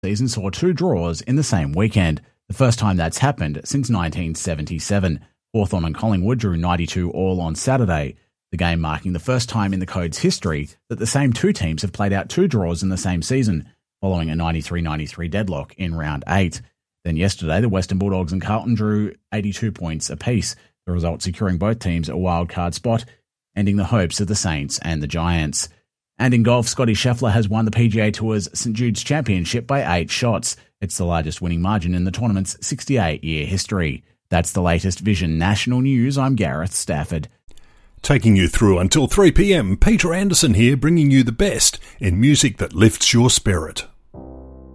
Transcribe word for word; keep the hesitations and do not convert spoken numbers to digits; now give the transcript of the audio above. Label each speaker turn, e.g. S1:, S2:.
S1: season saw two draws in the same weekend, the first time that's happened since nineteen seventy-seven. Hawthorn and Collingwood drew ninety-two all on Saturday, the game marking the first time in the Code's history that the same two teams have played out two draws in the same season, following a ninety-three ninety-three deadlock in round eight. Then yesterday, the Western Bulldogs and Carlton drew eighty-two points apiece, the result securing both teams a wildcard spot, ending the hopes of the Saints and the Giants. And in golf, Scotty Scheffler has won the P G A Tour's St Jude's Championship by eight shots. It's the largest winning margin in the tournament's sixty-eight-year history. That's the latest Vision National News. I'm Gareth Stafford.
S2: Taking you through until three p.m, Peter Anderson here, bringing you the best in music that lifts your spirit.